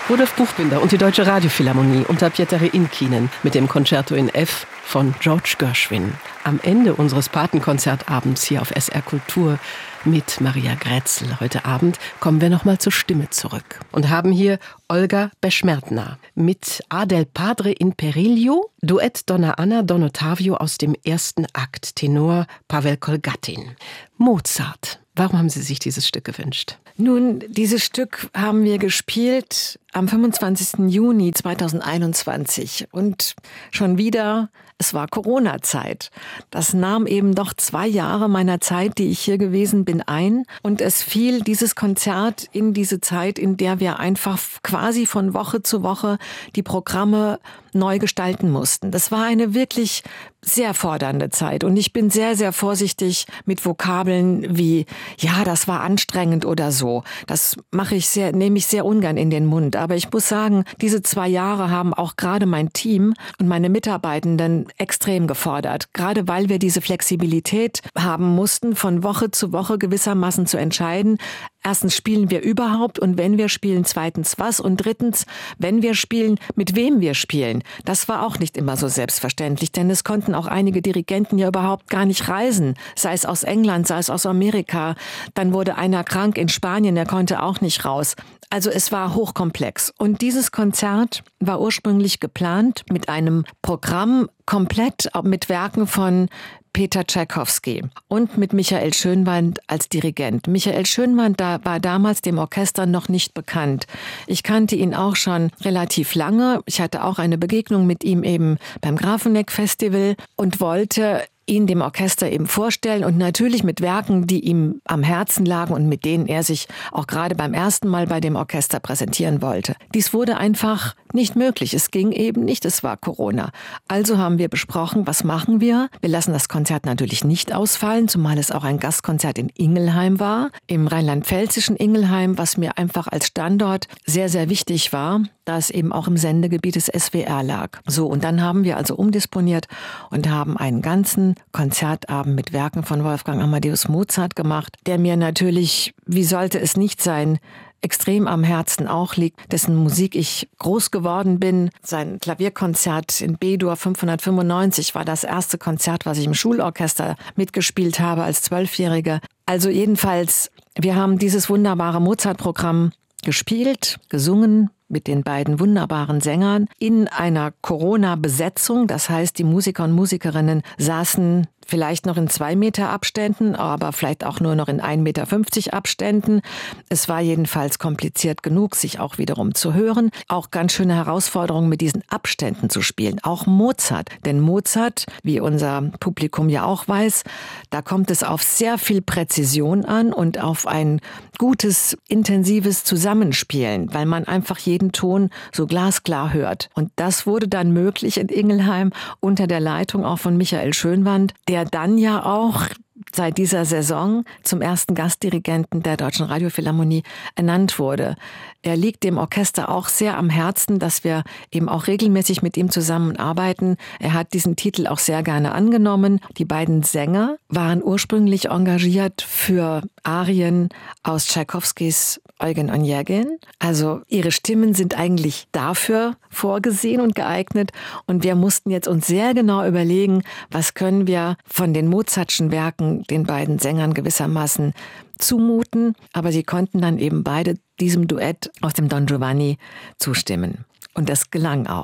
Rudolf Buchbinder und die Deutsche Radiophilharmonie unter Pieter Inkinen mit dem Concerto in F von George Gershwin. Am Ende unseres Patenkonzertabends hier auf SR Kultur mit Maria Grätzl heute Abend kommen wir nochmal zur Stimme zurück und haben hier Olga Beschmertner mit A del Padre in Periglio, Duett Donna Anna Don Ottavio aus dem ersten Akt, Tenor Pavel Kolgatin. Mozart. Warum haben Sie sich dieses Stück gewünscht? Nun, dieses Stück haben wir gespielt am 25. Juni 2021 und schon wieder, es war Corona-Zeit. Das nahm eben doch 2 Jahre meiner Zeit, die ich hier gewesen bin, ein und es fiel dieses Konzert in diese Zeit, in der wir einfach quasi von Woche zu Woche die Programme neu gestalten mussten. Das war eine wirklich sehr fordernde Zeit und ich bin sehr, sehr vorsichtig mit Vokabeln wie, ja, das war anstrengend oder so. Das nehme ich sehr ungern in den Mund. Aber ich muss sagen, diese 2 Jahre haben auch gerade mein Team und meine Mitarbeitenden extrem gefordert. Gerade weil wir diese Flexibilität haben mussten, von Woche zu Woche gewissermaßen zu entscheiden. Erstens, spielen wir überhaupt und wenn wir spielen, zweitens was und drittens, wenn wir spielen, mit wem wir spielen. Das war auch nicht immer so selbstverständlich, denn es konnten auch einige Dirigenten ja überhaupt gar nicht reisen, sei es aus England, sei es aus Amerika. Dann wurde einer krank in Spanien, der konnte auch nicht raus. Also es war hochkomplex. Und dieses Konzert war ursprünglich geplant mit einem Programm komplett mit Werken von Peter Tschaikowski und mit Michael Schönwand als Dirigent. Michael Schönwand war damals dem Orchester noch nicht bekannt. Ich kannte ihn auch schon relativ lange. Ich hatte auch eine Begegnung mit ihm eben beim Grafeneck Festival und wollte ihn dem Orchester eben vorstellen und natürlich mit Werken, die ihm am Herzen lagen und mit denen er sich auch gerade beim ersten Mal bei dem Orchester präsentieren wollte. Dies wurde einfach nicht möglich. Es ging eben nicht, es war Corona. Also haben wir besprochen, was machen wir? Wir lassen das Konzert natürlich nicht ausfallen, zumal es auch ein Gastkonzert in Ingelheim war, im rheinland-pfälzischen Ingelheim, was mir einfach als Standort sehr, sehr wichtig war, da es eben auch im Sendegebiet des SWR lag. So, und dann haben wir also umdisponiert und haben einen ganzen Konzertabend mit Werken von Wolfgang Amadeus Mozart gemacht, der mir natürlich, wie sollte es nicht sein, extrem am Herzen auch liegt, dessen Musik ich groß geworden bin. Sein Klavierkonzert in B-Dur 595 war das erste Konzert, was ich im Schulorchester mitgespielt habe als 12-Jährige. Also jedenfalls, wir haben dieses wunderbare Mozart-Programm gespielt, gesungen, mit den beiden wunderbaren Sängern in einer Corona-Besetzung. Das heißt, die Musiker und Musikerinnen saßen vielleicht noch in 2 Meter Abständen, aber vielleicht auch nur noch in 1,50 Meter Abständen. Es war jedenfalls kompliziert genug, sich auch wiederum zu hören. Auch ganz schöne Herausforderung, mit diesen Abständen zu spielen. Auch Mozart. Denn Mozart, wie unser Publikum ja auch weiß, da kommt es auf sehr viel Präzision an und auf ein gutes, intensives Zusammenspielen, weil man einfach jeden Ton so glasklar hört. Und das wurde dann möglich in Ingelheim unter der Leitung auch von Michael Schönwand, der dann ja auch seit dieser Saison zum ersten Gastdirigenten der Deutschen Radiophilharmonie ernannt wurde. Er liegt dem Orchester auch sehr am Herzen, dass wir eben auch regelmäßig mit ihm zusammenarbeiten. Er hat diesen Titel auch sehr gerne angenommen. Die beiden Sänger waren ursprünglich engagiert für Arien aus Tschaikowskis Eugen Onegin. Also ihre Stimmen sind eigentlich dafür vorgesehen und geeignet. Und wir mussten jetzt uns sehr genau überlegen, was können wir von den Mozartschen Werken den beiden Sängern gewissermaßen zumuten. Aber sie konnten dann eben beide diesem Duett aus dem Don Giovanni zustimmen. Und das gelang auch.